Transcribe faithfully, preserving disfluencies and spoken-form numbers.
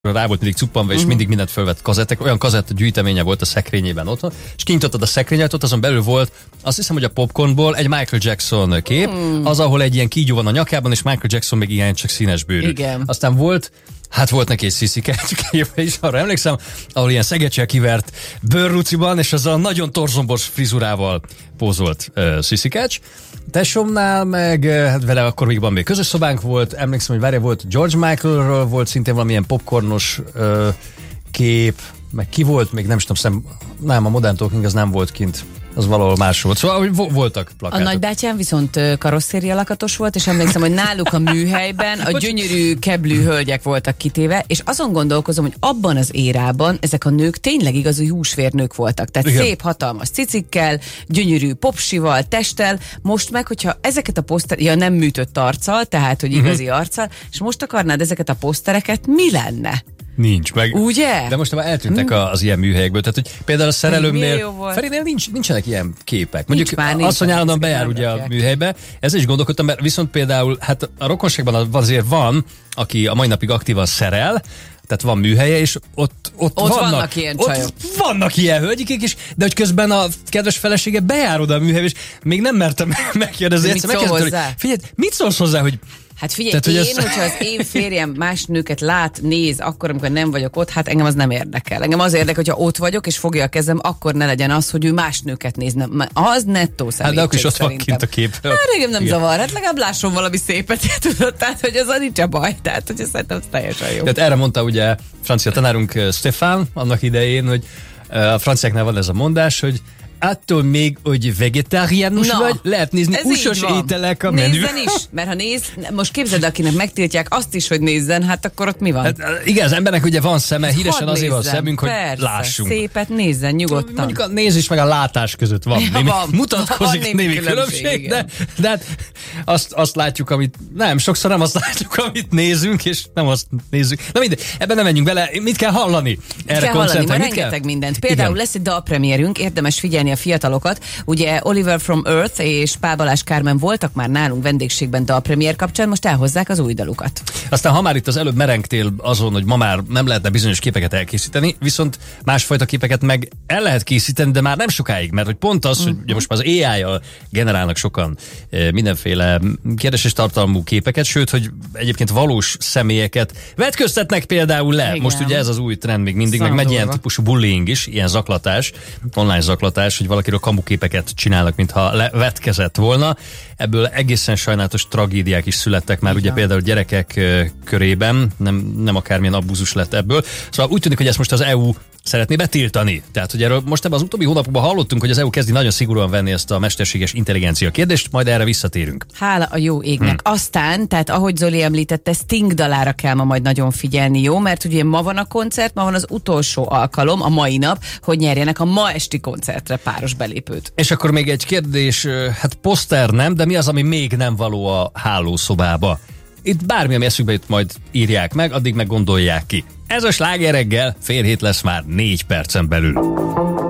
rá volt mindig cuppanva, és uh-huh. mindig mindent fölvett kazettek. Olyan kazetta gyűjteménye volt a szekrényében otthon, és kinyitottad a szekrényet, ott azon belül volt, azt hiszem, hogy a Popcornból egy Michael Jackson kép, hmm. az, ahol egy ilyen kígyó van a nyakában, és Michael Jackson még ilyen csak színes bőrű. Igen. Aztán volt, hát volt neki egy sziszikát képe is, arra emlékszem, ahol ilyen szegecsel kivert bőrruciban, és azzal nagyon torzombos frizurával pózolt uh, sziszikács. Tesómnál meg, hát vele akkor még van még közös szobánk volt, emlékszem, hogy várja, volt George Michaelről, volt szintén valamilyen popcornos uh, kép, meg ki volt, még nem is tudom, szem, nem, a Modern Talking az nem volt kint. Az valahol más volt. Szóval voltak plakátok. A nagybátyám viszont karosszéria lakatos volt, és emlékszem, hogy náluk a műhelyben a gyönyörű keblű hölgyek voltak kitéve, és azon gondolkozom, hogy abban az érában ezek a nők tényleg igazi húsvérnők voltak. Tehát igen. Szép, hatalmas cicikkel, gyönyörű popsival, testtel. Most meg, hogyha ezeket a poszter, ja, nem műtött arccal, tehát, hogy igazi uh-huh. arccal, és most akarnád ezeket a posztereket, mi lenne? Nincs meg. Ugye? De most már eltűntek hmm. az ilyen műhelyekből. Tehát, hogy például a szerelőmnél, Ferinél nincs, nincsenek ilyen képek. Mondjuk azt, hogy állandóan bejár ugye a műhelybe, ezzel is gondolkodtam, mert viszont például, hát a rokonságban azért van, aki a mai napig aktívan szerel, tehát van műhelye, és ott, ott, ott vannak, vannak ilyen csajok. Ott vannak ilyen hölgyikék is, de hogy közben a kedves felesége bejár oda a műhelybe, és még nem mertem megkérdezni. Mit szól hozzá? Figyelj, mit szólsz hozzá, hogy hát figyelj, tehát, én, hogy hogyha az én férjem más nőket lát, néz, akkor, amikor nem vagyok ott, hát engem az nem érdekel. Engem az érdekel, hogyha ott vagyok, és fogja a kezem, akkor ne legyen az, hogy ő más nőket nézne. Az nettó személyiség. Hát de akkor is ott van kint a kép. Hát engem nem igen. zavar, hát legalább lásson valami szépet, tudod, tehát, hogy az a nincs a baj, tehát, hogy szerintem az teljesen jó. Tehát erre mondta ugye francia tanárunk Stefan annak idején, hogy a franciáknál van ez a mondás, hogy attól még, hogy vegetáriánus Na, vagy, lehet nézni usos ételek a menü. Nézzen is, mert ha néz, most képzeld, akinek megtiltják azt is, hogy nézzen, hát akkor ott mi van? Hát, igen, az embernek ugye van szeme, híresen azért van szemünk, hogy persze, lássunk. Szépet nézzen, nyugodtan. Mondjuk a nézés meg a látás között van. Ja, némi, van mutatkozik van némi némi különbség, különbség de, de hát azt, azt látjuk, amit, nem, sokszor nem azt látjuk, amit nézünk, és nem azt nézzük. Na mindegy, ebben nem menjünk bele. Mit kell hallani? Erre kell hallani, ma rengeteg mindent. Például igen. lesz egy dalpremierünk, érdemes figyelni a fiatalokat. Ugye Oliver from Earth és Pál Balázs Kármen voltak már nálunk vendégségben dalpremiér kapcsán, most elhozzák az új dalukat. Aztán ha már itt az előbb merengtél azon, hogy ma már nem lehetne bizonyos képeket elkészíteni, viszont másfajta képeket meg el lehet készíteni, de már nem sokáig, mert hogy pont az, hogy ugye most már az á í-jal generálnak sokan e, mindenféle kérdéses tartalmú képeket, sőt, hogy egyébként valós személyeket vetköztetnek például le. Igen. Most ugye ez az új trend még mindig, Szandorva. Meg megy ilyen típusú bullying is, ilyen zaklatás, online zaklatás, hogy valakiről kamuképeket csinálnak, mintha vetkezett volna. Ebből egészen sajnálatos tragédiák is születtek már, igen. ugye például gyerekek körében, nem, nem akármilyen abúzus lett ebből. Szóval úgy tűnik, hogy ezt most az é u szeretné betiltani. Tehát, hogy erről most ebben az utóbbi hónapokban hallottunk, hogy az é u kezdi nagyon szigorúan venni ezt a mesterséges intelligencia kérdést, majd erre visszatérünk. Hála a jó égnek. Hmm. Aztán, tehát ahogy Zoli említette, Sting dalára kell ma majd nagyon figyelni, jó? Mert ugye ma van a koncert, ma van az utolsó alkalom, a mai nap, hogy nyerjenek a ma esti koncertre páros belépőt. És akkor még egy kérdés, hát poszter nem, de mi az, ami még nem való a hálószobába? Itt bármi, ami eszükbe jut, majd írják meg, addig meg gondolják ki. Ez a Sláger reggel, fél hét lesz már négy percen belül.